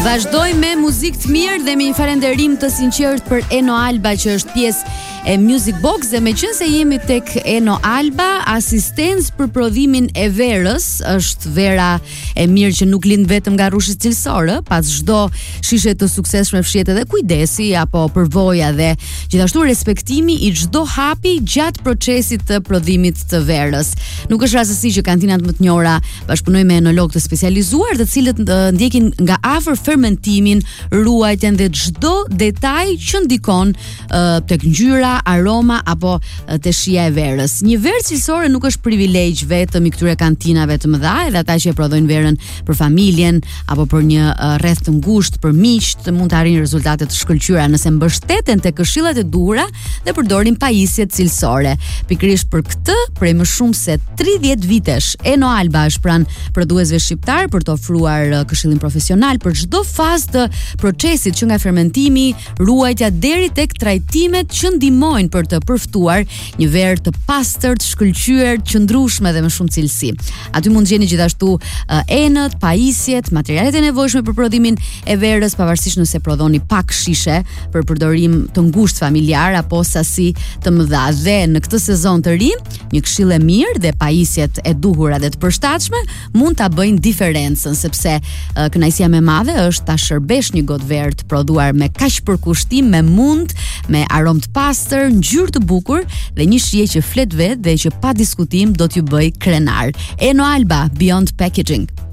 Vazhdoj me muzikë të mirë dhe me një falënderim të sinqert për Eno Alba që është pjesë e Music Box dhe meqense jemi tek Eno Alba, asistencë për prodhimin e verës, është vera e mirë që nuk lind vetëm nga rrushit cilësor, pas çdo shishe të suksesshme fshihet edhe kujdesi apo përvoja dhe gjithashtu respektimi i çdo hapi gjatë procesit të prodhimit të verës. Nuk është rastësi që kantinat më të njohura bashkëpunojnë me enolog të specializuar, të cilët ndjekin nga afër fermentimin, ruajtjen dhe çdo detaj që ndikon tek ngjyra, aroma apo te shija e verës. Një verë cilësore nuk është privilegj vetëm i këtyre kantinave të mëdha, edhe ata që e prodhojnë verën për familjen apo për një rreth të ngushtë, për miq, të mund të arrijnë rezultate të shkëlqyera nëse mbështeten te këshillat e duhura dhe përdorin pajisje cilësore. Pikërisht për këtë, prej më shumë se 30 vitesh, Eno Alba është pranë prodhuesve shqiptar për të ofruar këshillin profesional për çdo fazë të procesit, që nga fermentimi, ruajtja deri tek trajtimet që ndihmojnë për të përftuar një verë të pastër, të shkëlqyer, të qëndrueshme dhe me shumë cilësi. Aty mund të gjeni gjithashtu enët, pajisjet, materialet e nevojshme për prodhimin e verës, pavarësisht nëse prodhoni pak shishe për përdorim të ngushtë familjar apo sasi të mëdha. Dhe në këtë sezon të ri, një këshill e mirë dhe pajisjet e duhura dhe të përshtatshme mund ta bëjnë diferencën, sepse kënaqësia më e madhe është ta shërbesh një gotë verë të prodhuar me kaq përkushtim, me mund, me aromë të pastër, ngjyrë të bukur dhe një shije që flet vetë dhe që pa diskutim do t'ju bëj krenar. Eno Alba, Beyond Packaging.